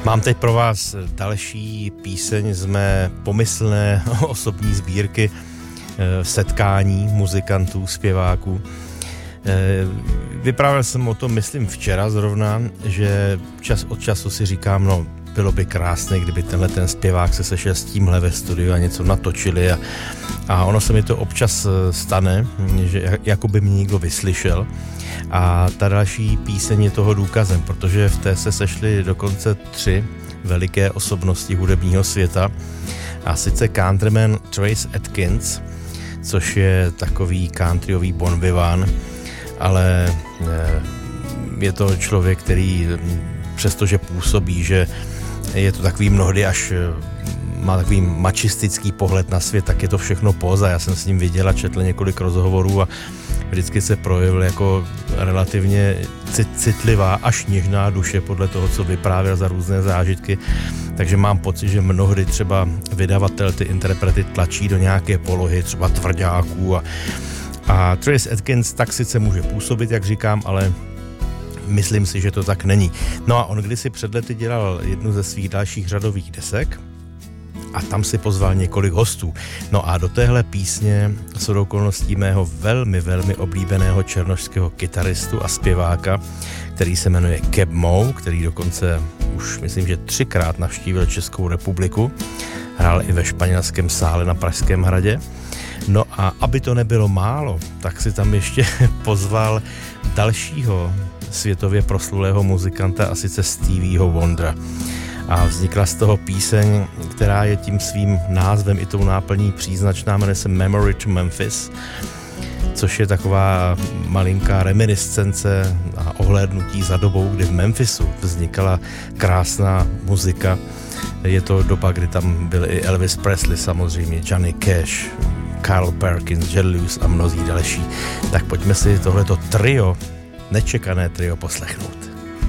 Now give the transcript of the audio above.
Mám teď pro vás další píseň z mé pomyslné osobní sbírky setkání muzikantů, zpěváků. Vyprávěl jsem o tom, myslím, včera zrovna, že čas od času si říkám, no, bylo by krásné, kdyby ten zpěvák se sešel s tímhle ve studiu a něco natočili a ono se mi to občas stane, že jako by mě někdo vyslyšel. A ta další píseň je toho důkazem, protože v té se sešly dokonce 3 veliké osobnosti hudebního světa, a sice countryman Trace Atkins, což je takový countryový bon vivant, ale je to člověk, který přestože působí, že je to takový mnohdy až má takový mačistický pohled na svět, tak je to všechno póza. Já jsem s ním viděl a četl několik rozhovorů a vždycky se projevil jako relativně citlivá až něžná duše podle toho, co vyprávěl za různé zážitky. Takže mám pocit, že mnohdy třeba vydavatel ty interprety tlačí do nějaké polohy, třeba tvrďáků a Trace Atkins tak sice může působit, jak říkám, ale myslím si, že to tak není. No a on kdysi před lety dělal jednu ze svých dalších řadových desek a tam si pozval několik hostů. No a do téhle písně jsou okolností mého velmi, velmi oblíbeného černošského kytaristu a zpěváka, který se jmenuje Keb Mo, který dokonce už myslím, že 3krát navštívil Českou republiku. Hrál i ve Španělském sále na Pražském hradě. No a aby to nebylo málo, tak si tam ještě pozval dalšího světově proslulého muzikanta, a sice Stevieho Wondera. A vznikla z toho píseň, která je tím svým názvem i tou náplní příznačná, jmenuje se Memory to Memphis, což je taková malinká reminiscence a ohlédnutí za dobou, kdy v Memphisu vznikala krásná muzika. Je to doba, kdy tam byl i Elvis Presley samozřejmě, Johnny Cash, Carl Perkins, Jerry Lewis a mnozí další. Tak pojďme si tohleto trio, nečekané trio poslechnout.